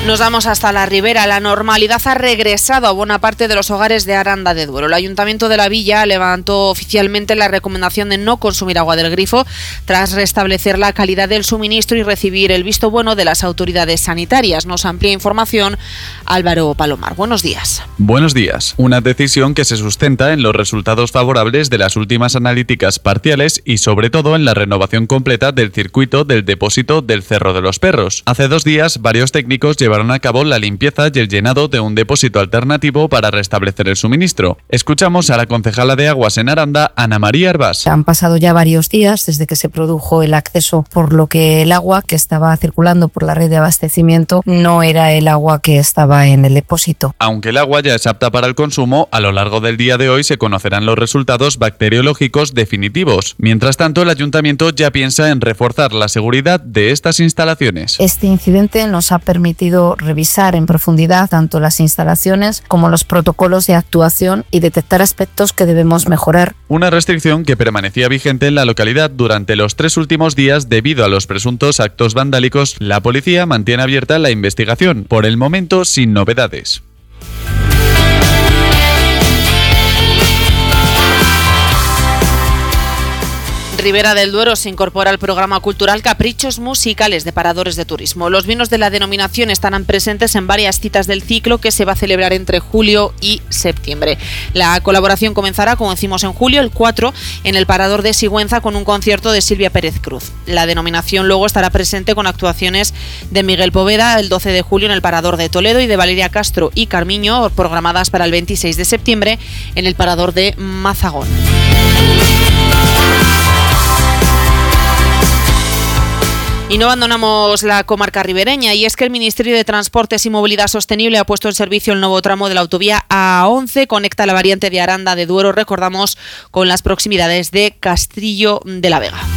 Nos vamos hasta la Ribera. La normalidad ha regresado a buena parte de los hogares de Aranda de Duero. El Ayuntamiento de la Villa levantó oficialmente la recomendación de no consumir agua del grifo tras restablecer la calidad del suministro y recibir el visto bueno de las autoridades sanitarias. Nos amplía información Álvaro Palomar. Buenos días. Buenos días. Una decisión que se sustenta en los resultados favorables de las últimas analíticas parciales y sobre todo en la renovación completa del circuito del depósito del Cerro de los Perros. Hace 2 días varios técnicos llevaron a cabo la limpieza y el llenado de un depósito alternativo para restablecer el suministro. Escuchamos a la concejala de Aguas en Aranda, Ana María Hervás. Han pasado ya varios días desde que se produjo el acceso, por lo que el agua que estaba circulando por la red de abastecimiento no era el agua que estaba en el depósito. Aunque el agua ya es apta para el consumo, a lo largo del día de hoy se conocerán los resultados bacteriológicos definitivos. Mientras tanto, el ayuntamiento ya piensa en reforzar la seguridad de estas instalaciones. Este incidente nos ha permitido revisar en profundidad tanto las instalaciones como los protocolos de actuación y detectar aspectos que debemos mejorar. Una restricción que permanecía vigente en la localidad durante los 3 últimos días debido a los presuntos actos vandálicos. La policía mantiene abierta la investigación, por el momento sin novedades. Ribera del Duero se incorpora al programa cultural Caprichos Musicales de Paradores de Turismo. Los vinos de la denominación estarán presentes en varias citas del ciclo que se va a celebrar entre julio y septiembre. La colaboración comenzará, como decimos, en julio, el 4, en el Parador de Sigüenza con un concierto de Silvia Pérez Cruz. La denominación luego estará presente con actuaciones de Miguel Poveda el 12 de julio en el Parador de Toledo y de Valeria Castro y Carmiño, programadas para el 26 de septiembre en el Parador de Mazagón. Y no abandonamos la comarca ribereña, y es que el Ministerio de Transportes y Movilidad Sostenible ha puesto en servicio el nuevo tramo de la autovía A11, conecta la variante de Aranda de Duero, recordamos, con las proximidades de Castillo de la Vega.